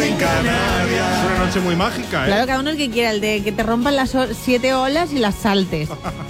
suerte en Canarias. Es una noche muy mágica, ¿eh? Claro, cada uno el que quiera, el de que te rompan las 7 olas y las saltes,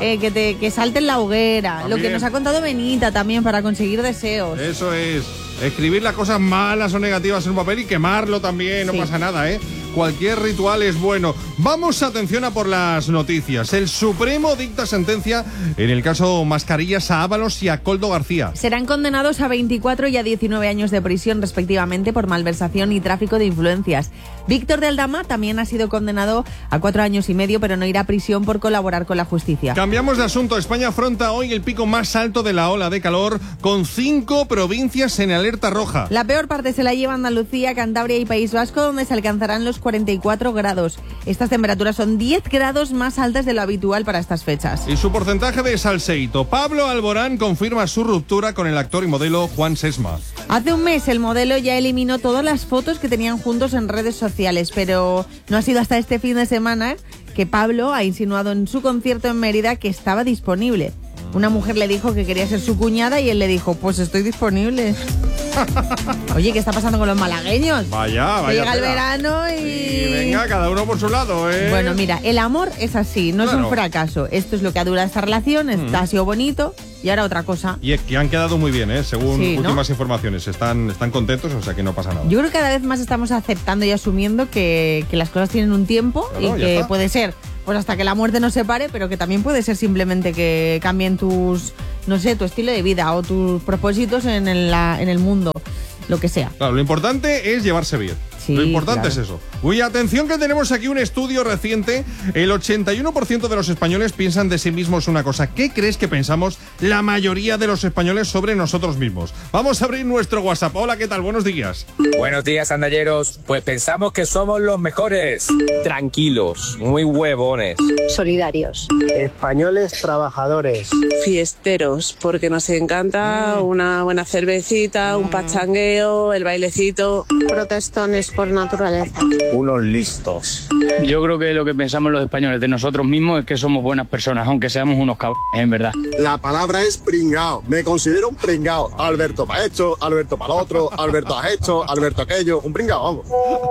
que salten la hoguera, También. lo que nos ha contado Benita también para conseguir deseos. Eso es. Escribir las cosas malas o negativas en un papel y quemarlo también, no Sí. pasa nada, ¿eh? Cualquier ritual es bueno. Vamos, atención a por las noticias. El Supremo dicta sentencia en el caso Mascarillas a Ábalos y a Koldo García. Serán condenados a 24 y a 19 años de prisión respectivamente por malversación y tráfico de influencias. Víctor de Aldama también ha sido condenado a 4 años y medio, pero no irá a prisión por colaborar con la justicia. Cambiamos de asunto. España afronta hoy el pico más alto de la ola de calor, con 5 provincias en alerta roja. La peor parte se la lleva Andalucía, Cantabria y País Vasco, donde se alcanzarán los 44 grados. Estas temperaturas son 10 grados más altas de lo habitual para estas fechas. Y su porcentaje de salseíto. Pablo Alborán confirma su ruptura con el actor y modelo Juan Sesma. Hace un mes el modelo ya eliminó todas las fotos que tenían juntos en redes sociales, pero no ha sido hasta este fin de semana que Pablo ha insinuado en su concierto en Mérida que estaba disponible. Una mujer le dijo que quería ser su cuñada y él le dijo, pues estoy disponible. Oye, ¿qué está pasando con los malagueños? Vaya. Llega el tela. verano y... Venga, cada uno por su lado, ¿eh? Bueno, mira, el amor es así, no es Claro. un fracaso. Esto es lo que ha durado esta relación, ha sido bonito y ahora otra cosa. Y es que han quedado muy bien, ¿eh? Según Sí, ¿no? últimas informaciones. Están contentos, o sea que no pasa nada. Yo creo que cada vez más estamos aceptando y asumiendo que las cosas tienen un tiempo Claro, y ya que está. puede ser pues hasta que la muerte nos separe, pero que también puede ser simplemente que cambien tus, no sé, tu estilo de vida o tus propósitos en el mundo, lo que sea. Claro, lo importante es llevarse bien. Sí, lo importante claro. es eso. Uy, atención que tenemos aquí un estudio reciente. El 81% de los españoles piensan de sí mismos una cosa. ¿Qué crees que pensamos la mayoría de los españoles sobre nosotros mismos? Vamos a abrir nuestro WhatsApp. Hola, ¿qué tal? Buenos días. Buenos días, andalleros. Pues pensamos que somos los mejores. Tranquilos, muy huevones. Solidarios. Españoles trabajadores. Fiesteros, porque nos encanta una buena cervecita, un pachangueo, el bailecito. Protestones por naturaleza. Unos listos. Yo creo que lo que pensamos los españoles de nosotros mismos es que somos buenas personas, aunque seamos unos cabrones, en verdad. La palabra es pringao. Me considero un pringao. Alberto para esto, Alberto para lo otro, Alberto has hecho, Alberto aquello. Un pringao, vamos.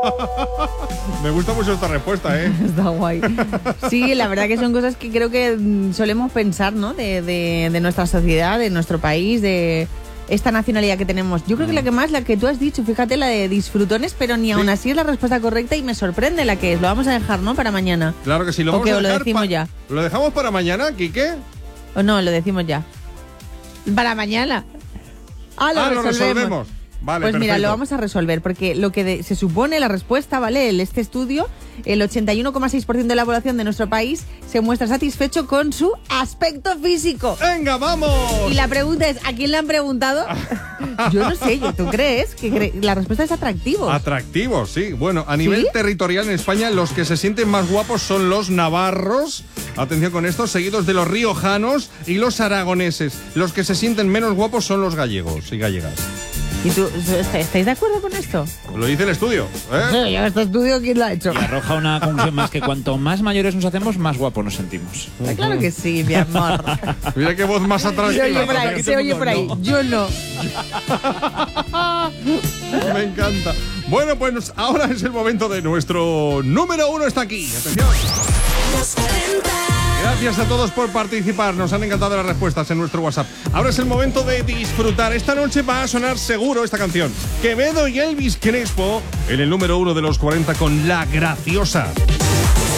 Me gusta mucho esta respuesta, ¿eh? Está guay. Sí, la verdad que son cosas que creo que solemos pensar, ¿no? De nuestra sociedad, de nuestro país, de esta nacionalidad que tenemos. Yo creo que la que tú has dicho, fíjate, la de disfrutones, pero ni aún así es la respuesta correcta y me sorprende la que es. Lo vamos a dejar, ¿no? Para mañana. Claro que sí. Lo ¿O vamos qué, a o lo dejar decimos ya? ¿Lo dejamos para mañana, Quique? ¿O no? Lo decimos ya. Para mañana. Lo resolvemos. Vale, Pues mira, perfecto. lo vamos a resolver, porque lo que se supone la respuesta, ¿vale? Este estudio, el 81,6% de la población de nuestro país se muestra satisfecho con su aspecto físico. ¡Venga, vamos! Y la pregunta es, ¿a quién le han preguntado? Yo no sé, ¿tú crees? La respuesta es atractivo. Atractivos, sí. Bueno, a nivel territorial en España, los que se sienten más guapos son los navarros. Atención con esto, seguidos de los riojanos y los aragoneses. Los que se sienten menos guapos son los gallegos y gallegas. ¿Y tú, estáis de acuerdo con esto? Lo dice el estudio, ¿eh? Sí, este estudio, ¿quién lo ha hecho? Y arroja una conclusión más, que cuanto más mayores nos hacemos, más guapos nos sentimos. Claro que sí, mi amor. Mira qué voz más atractiva. Se oye por ahí. Yo no. Me encanta. Bueno, pues ahora es el momento de nuestro número 1 está aquí. Atención. Gracias a todos por participar. Nos han encantado las respuestas en nuestro WhatsApp. Ahora es el momento de disfrutar. Esta noche va a sonar seguro esta canción. Quevedo y Elvis Crespo en el número 1 de los 40 con La Graciosa.